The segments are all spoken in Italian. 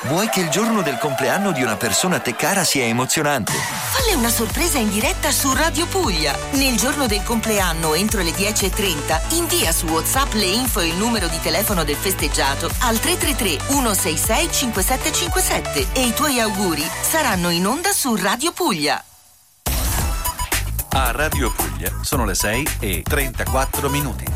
Vuoi che il giorno del compleanno di una persona a te cara sia emozionante? Falle una sorpresa in diretta su Radio Puglia. Nel giorno del compleanno, entro le 10:30, invia su WhatsApp le info e il numero di telefono del festeggiato al 333 166 5757 e i tuoi auguri saranno in onda su Radio Puglia. A Radio Puglia sono le 6:34.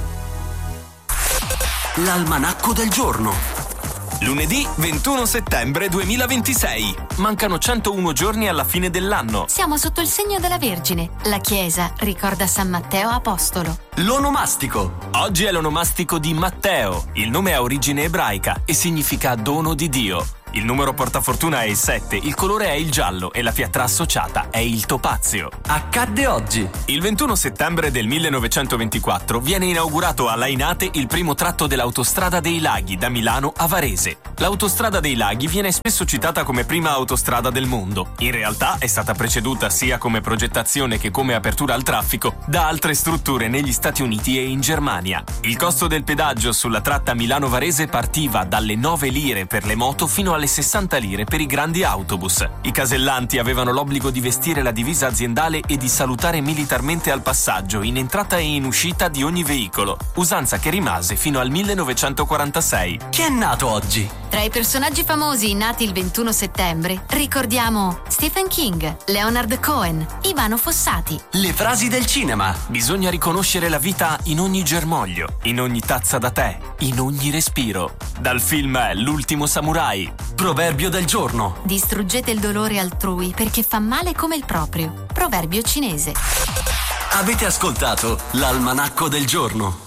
L'almanacco del giorno. Lunedì 21 settembre 2026. Mancano 101 giorni alla fine dell'anno. Siamo sotto il segno della Vergine. La Chiesa ricorda San Matteo Apostolo. L'onomastico. Oggi è l'onomastico di Matteo. Il nome ha origine ebraica e significa dono di Dio. Il numero portafortuna è il 7, il colore è il giallo e la pietra associata è il topazio. Accadde oggi. Il 21 settembre del 1924 viene inaugurato a Lainate il primo tratto dell'autostrada dei Laghi da Milano a Varese. L'autostrada dei Laghi viene spesso citata come prima autostrada del mondo. In realtà è stata preceduta sia come progettazione che come apertura al traffico da altre strutture negli Stati Uniti e in Germania. Il costo del pedaggio sulla tratta Milano-Varese partiva dalle 9 lire per le moto fino alle 60 lire per i grandi autobus. I casellanti avevano l'obbligo di vestire la divisa aziendale e di salutare militarmente al passaggio, in entrata e in uscita di ogni veicolo, usanza che rimase fino al 1946. Chi è nato oggi? Tra i personaggi famosi nati il 21 settembre ricordiamo Stephen King, Leonard Cohen, Ivano Fossati. Le frasi del cinema. Bisogna riconoscere la vita in ogni germoglio, in ogni tazza da tè, in ogni respiro. Dal film L'ultimo samurai. Proverbio del giorno. Distruggete il dolore altrui perché fa male come il proprio. Proverbio cinese. Avete ascoltato l'almanacco del giorno.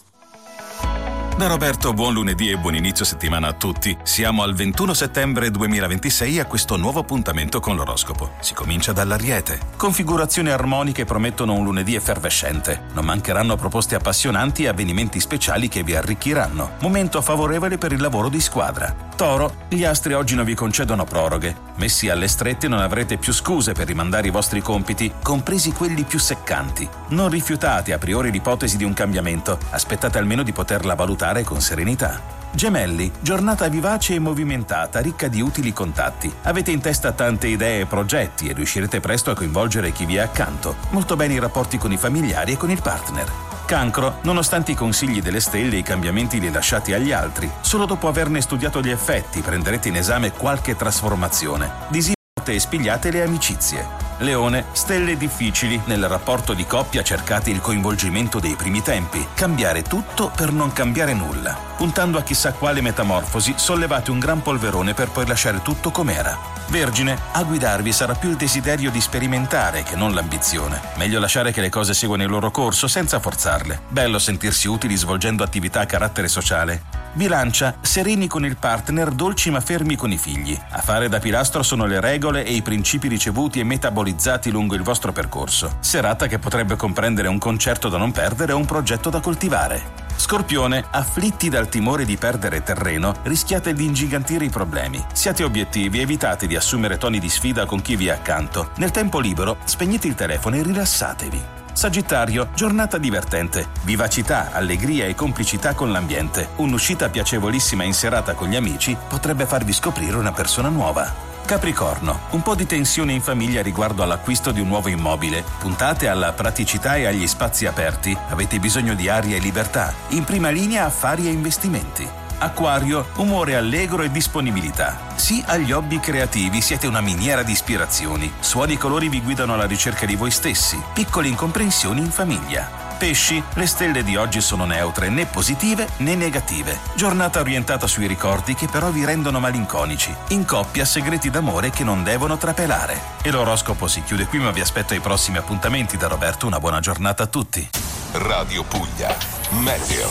Da Roberto, buon lunedì e buon inizio settimana a tutti. Siamo al 21 settembre 2026 a questo nuovo appuntamento con l'oroscopo. Si comincia dall'Ariete. Configurazioni armoniche promettono un lunedì effervescente. Non mancheranno proposte appassionanti e avvenimenti speciali che vi arricchiranno. Momento favorevole per il lavoro di squadra. Toro, gli astri oggi non vi concedono proroghe. Messi alle strette non avrete più scuse per rimandare i vostri compiti, compresi quelli più seccanti. Non rifiutate a priori l'ipotesi di un cambiamento. Aspettate almeno di poterla valutare con serenità. Gemelli, giornata vivace e movimentata, ricca di utili contatti. Avete in testa tante idee e progetti e riuscirete presto a coinvolgere chi vi è accanto. Molto bene i rapporti con i familiari e con il partner. Cancro, nonostante i consigli delle stelle e i cambiamenti li lasciati agli altri, solo dopo averne studiato gli effetti prenderete in esame qualche trasformazione. Disinvolate e spigliate le amicizie. Leone, stelle difficili, nel rapporto di coppia cercate il coinvolgimento dei primi tempi, cambiare tutto per non cambiare nulla. Puntando a chissà quale metamorfosi, sollevate un gran polverone per poi lasciare tutto com'era. Vergine, a guidarvi sarà più il desiderio di sperimentare che non l'ambizione. Meglio lasciare che le cose seguano il loro corso senza forzarle. Bello sentirsi utili svolgendo attività a carattere sociale. Bilancia, sereni con il partner, dolci ma fermi con i figli. A fare da pilastro sono le regole e i principi ricevuti e metabolizzati lungo il vostro percorso. Serata che potrebbe comprendere un concerto da non perdere o un progetto da coltivare. Scorpione, afflitti dal timore di perdere terreno, rischiate di ingigantire i problemi. Siate obiettivi, evitate di assumere toni di sfida con chi vi è accanto. Nel tempo libero, spegnete il telefono e rilassatevi. Sagittario, giornata divertente, vivacità, allegria e complicità con l'ambiente. Un'uscita piacevolissima in serata con gli amici potrebbe farvi scoprire una persona nuova. Capricorno, un po' di tensione in famiglia riguardo all'acquisto di un nuovo immobile. Puntate alla praticità e agli spazi aperti. Avete bisogno di aria e libertà. In prima linea affari e investimenti. Acquario, umore allegro e disponibilità. Sì agli hobby creativi, siete una miniera di ispirazioni. Suoni e colori vi guidano alla ricerca di voi stessi. Piccole incomprensioni in famiglia. Pesci, le stelle di oggi sono neutre, né positive né negative. Giornata orientata sui ricordi che però vi rendono malinconici. In coppia segreti d'amore che non devono trapelare. E l'oroscopo si chiude qui, ma vi aspetto ai prossimi appuntamenti. Da Roberto una buona giornata a tutti. Radio Puglia, Meteo.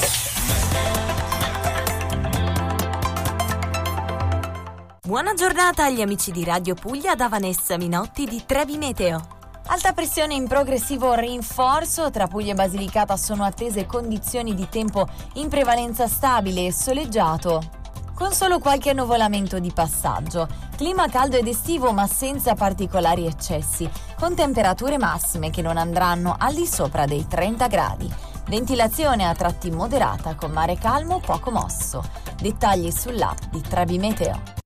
Buona giornata agli amici di Radio Puglia da Vanessa Minotti di Trevi Meteo. Alta pressione in progressivo rinforzo, tra Puglia e Basilicata sono attese condizioni di tempo in prevalenza stabile e soleggiato, con solo qualche annuvolamento di passaggio. Clima caldo ed estivo ma senza particolari eccessi, con temperature massime che non andranno al di sopra dei 30 gradi. Ventilazione a tratti moderata con mare calmo poco mosso. Dettagli sull'app di Trevi Meteo.